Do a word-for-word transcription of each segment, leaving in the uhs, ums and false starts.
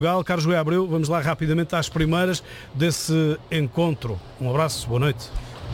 Carlos Goia Abreu, vamos lá rapidamente às primeiras desse encontro. Um abraço, boa noite.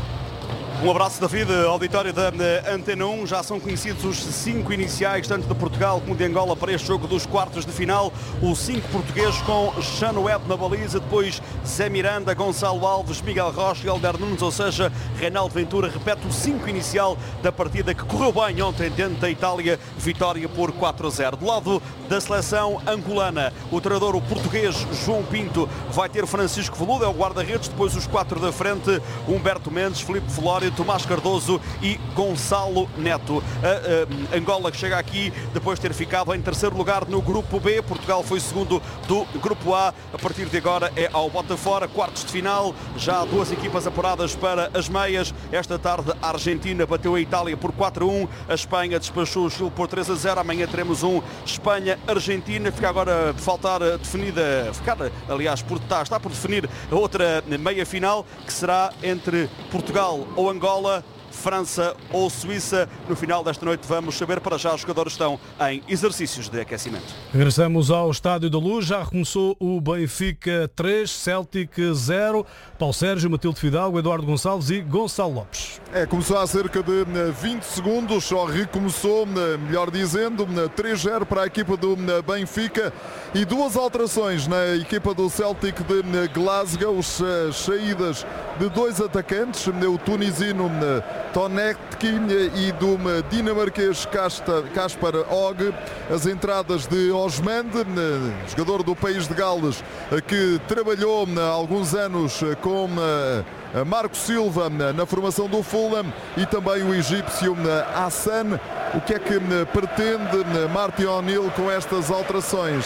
Um abraço, David, auditório da Antena um. Já são conhecidos os cinco iniciais, tanto de Portugal como de Angola, para este jogo dos quartos de final. O cinco português com Chanoed na baliza, depois Zé Miranda, Gonçalo Alves, Miguel Rocha e Helder Nunes, ou seja, Reinaldo Ventura. Repete o cinco inicial da partida que correu bem ontem diante da Itália, vitória por quatro a zero. Do lado da seleção angolana, o treinador, o português João Pinto, vai ter Francisco Veludo, é o guarda-redes, depois os quatro da frente, Humberto Mendes, Filipe Flório, Tomás Cardoso e Gonçalo Neto. A, a Angola que chega aqui depois de ter ficado em terceiro lugar no grupo B. Portugal foi segundo do grupo A. A partir de agora é ao bota fora, quartos de final. Já há duas equipas apuradas para as meias. Esta tarde a Argentina bateu a Itália por quatro a um. A Espanha despachou o Chile por três a zero. Amanhã teremos um Espanha-Argentina. Fica agora por faltar definida, ficar, aliás, por, está, está por definir a outra meia final, que será entre Portugal ou Angola, França ou Suíça. No final desta noite vamos saber. Para já os jogadores estão em exercícios de aquecimento. Regressamos ao Estádio da Luz. Já recomeçou o Benfica três, Celtic zero. Paulo Sérgio, Matilde Fidalgo, Eduardo Gonçalves e Gonçalo Lopes. É, começou há cerca de vinte segundos, só recomeçou, melhor dizendo, três a zero para a equipa do Benfica e duas alterações na equipa do Celtic de Glasgow, as saídas de dois atacantes, o tunisino Tonetki e do dinamarquês Kaspar Og, as entradas de Osmand, jogador do país de Gales, que trabalhou há alguns anos com Marco Silva na formação do Fulham, e também o egípcio Hassan. O que é que pretende Martin O'Neill com estas alterações,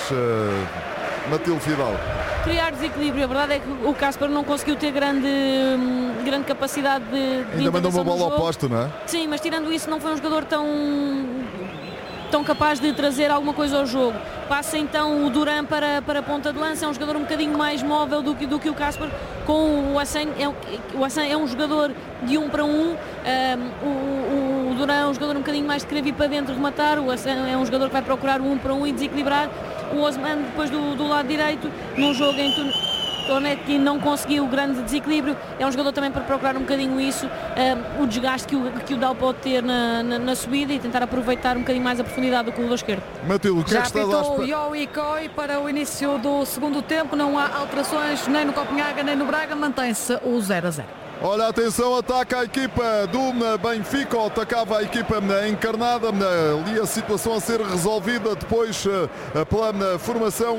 Matilde Fidalgo? Criar desequilíbrio. A verdade é que o Kaspar não conseguiu ter grande, grande capacidade de, de ainda mandou uma bola ao posto, não é? Sim, mas tirando isso não foi um jogador tão, tão capaz de trazer alguma coisa ao jogo. Passa então o Duran para, para a ponta de lança, é um jogador um bocadinho mais móvel do que, do que o Kaspar. Com o Hassan, é, o Hassan é um jogador de um para um, um o, o Duran é um jogador um bocadinho mais de querer vir para dentro rematar, o Hassan é um jogador que vai procurar o um para um e desequilibrar. O Osman depois do, do lado direito, num jogo em que Tonetki não conseguiu grande desequilíbrio, é um jogador também para procurar um bocadinho isso, um, o desgaste que o, que o Dal pode ter na, na, na subida e tentar aproveitar um bocadinho mais a profundidade do corredor esquerdo. Matilde, o que é que estás a esperar? Já apitou Koi para o início do segundo tempo, não há alterações nem no Copenhaga nem no Braga, mantém-se o zero a zero. Olha, atenção, ataca a equipa do Benfica, ou atacava a equipa encarnada, ali a situação a ser resolvida depois pela formação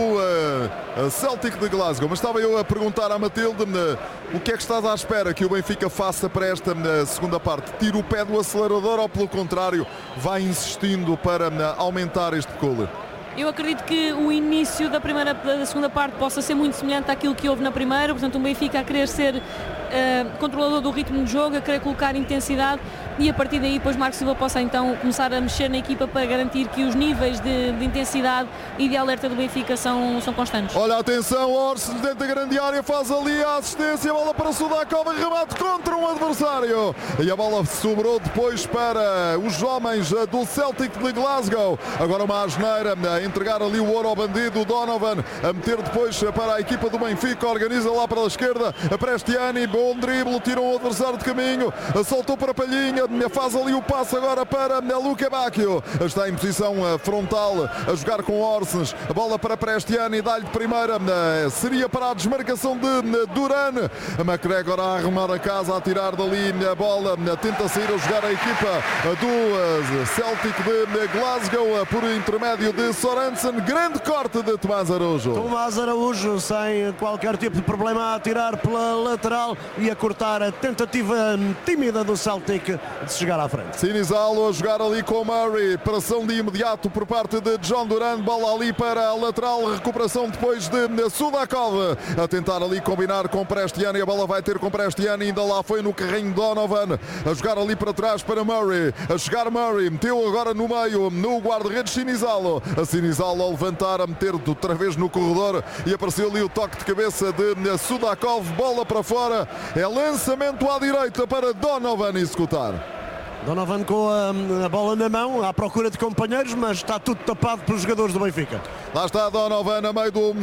do Celtic de Glasgow. Mas estava eu a perguntar à Matilde o que é que estás à espera que o Benfica faça para esta segunda parte? Tira o pé do acelerador ou, pelo contrário, vai insistindo para aumentar este decúlio? Eu acredito que o início da, primeira, da segunda parte possa ser muito semelhante àquilo que houve na primeira, portanto o Benfica a querer ser uh, controlador do ritmo do jogo, a querer colocar intensidade, e a partir daí depois Marco Silva possa então começar a mexer na equipa para garantir que os níveis de, de intensidade e de alerta do Benfica são, são constantes. Olha, atenção, Orson dentro da grande área faz ali a assistência, a bola para Sudakov, remate contra um adversário, e a bola sobrou depois para os homens do Celtic de Glasgow. Agora uma asneira a entregar ali o ouro ao bandido, o Donovan a meter depois para a equipa do Benfica, organiza lá para a esquerda, a Prestiani, bom drible, tira um adversário de caminho, soltou para Palhinha, faz ali o passe agora para Luca Bacchio, está em posição frontal a jogar com Orsens, a bola para Prestiani, dá-lhe de primeira, seria para a desmarcação de Duran, a McGregor a arrumar a casa, a tirar dali a bola, tenta sair a jogar a equipa do Celtic de Glasgow por intermédio de Sorensen. Grande corte de Tomás Araújo. Tomás Araújo sem qualquer tipo de problema a tirar pela lateral e a cortar a tentativa tímida do Celtic de chegar à frente. Sinizalo a jogar ali com Murray, pressão de imediato por parte de John Duran, bola ali para a lateral, recuperação depois de Sudakov, a tentar ali combinar com Prestiani, a bola vai ter com Prestiani, ainda lá foi no carrinho Donovan, a jogar ali para trás para Murray, a chegar Murray, meteu agora no meio, no guarda-redes Sinizalo, a Sinizalo a levantar, a meter outra vez no corredor e apareceu ali o toque de cabeça de Sudakov, bola para fora, é lançamento à direita para Donovan executar. Donovan com a, a bola na mão, à procura de companheiros, mas está tudo tapado pelos jogadores do Benfica. Lá está Donovan a meio do